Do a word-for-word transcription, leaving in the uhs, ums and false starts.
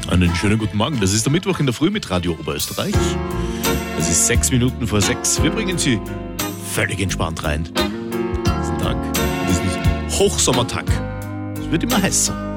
Einen schönen guten Morgen. Das ist der Mittwoch in der Früh mit Radio Oberösterreich. Es ist sechs Minuten vor sechs. Wir bringen Sie völlig entspannt rein. Diesen Tag, diesen Hochsommertag. Es wird immer heißer.